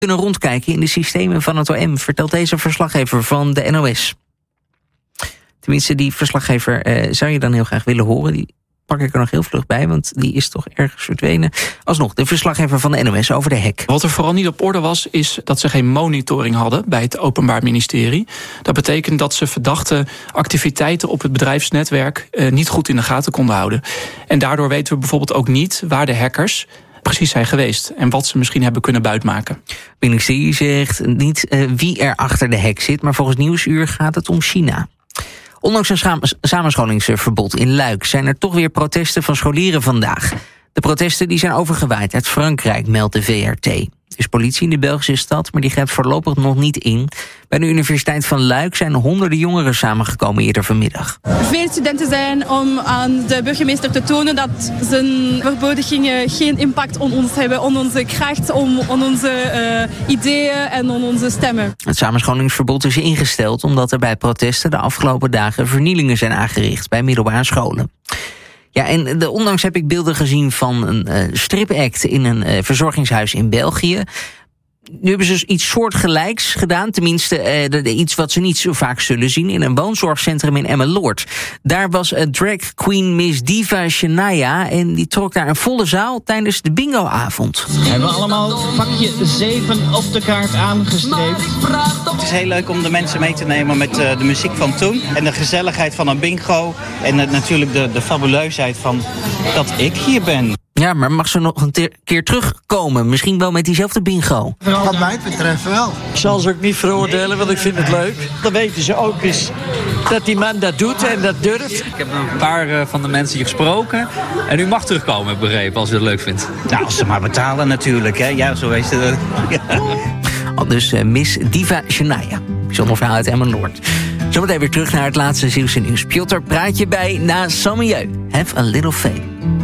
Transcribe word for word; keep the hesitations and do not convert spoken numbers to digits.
kunnen rondkijken in de systemen van het O M, vertelt deze verslaggever van de N O S. Tenminste, die verslaggever uh, zou je dan heel graag willen horen. Die pak ik er nog heel vlug bij, want die is toch ergens verdwenen. Alsnog, de verslaggever van de N O S over de hek. Wat er vooral niet op orde was, is dat ze geen monitoring hadden bij het Openbaar Ministerie. Dat betekent dat ze verdachte activiteiten op het bedrijfsnetwerk uh, niet goed in de gaten konden houden. En daardoor weten we bijvoorbeeld ook niet waar de hackers precies zijn geweest en wat ze misschien hebben kunnen buitmaken. Het ministerie zegt niet uh, wie er achter de hek zit, maar volgens Nieuwsuur gaat het om China. Ondanks een samenscholingsverbod in Luik zijn er toch weer protesten van scholieren vandaag. De protesten die zijn overgewaaid uit Frankrijk, meldt de V R T. Er is politie in de Belgische stad, maar die grijpt voorlopig nog niet in. Bij de Universiteit van Luik zijn honderden jongeren samengekomen eerder vanmiddag. Veel studenten zijn om aan de burgemeester te tonen dat zijn verbodigingen geen impact op ons hebben, op onze kracht, op onze uh, ideeën en op onze stemmen. Het samenscholingsverbod is ingesteld omdat er bij protesten de afgelopen dagen vernielingen zijn aangericht bij middelbare scholen. Ja, en de, ondanks heb ik beelden gezien van een uh, stripact in een uh, verzorgingshuis in België. Nu hebben ze dus iets soortgelijks gedaan. Tenminste, uh, de, de, iets wat ze niet zo vaak zullen zien in een woonzorgcentrum in Emmeloord. Daar was uh, drag queen Miss Diva Shania en die trok daar een volle zaal tijdens de bingoavond. We hebben allemaal vakje zeven op de kaart aangestreept. Het is heel leuk om de mensen mee te nemen met uh, de muziek van toen. En de gezelligheid van een bingo. En uh, natuurlijk de, de fabuleusheid van dat ik hier ben. Ja, maar mag ze nog een te- keer terugkomen? Misschien wel met diezelfde bingo. Wat mij betreft wel. Ik zal ze ook niet veroordelen, want ik vind het leuk. Dan weten ze ook eens dat die man dat doet en dat durft. Ik heb een paar uh, van de mensen hier gesproken. En u mag terugkomen, heb ik begrepen, als u het leuk vindt. Nou, als ze maar betalen natuurlijk, hè. Ja, zo is het. Ja. Al dus uh, Miss Diva Shania. Bijzonder verhaal uit Emmeloord. Zometeen weer terug naar het laatste Zeeuwse nieuws. Piotr praat je bij na Saint-Mieu. Have a little faith.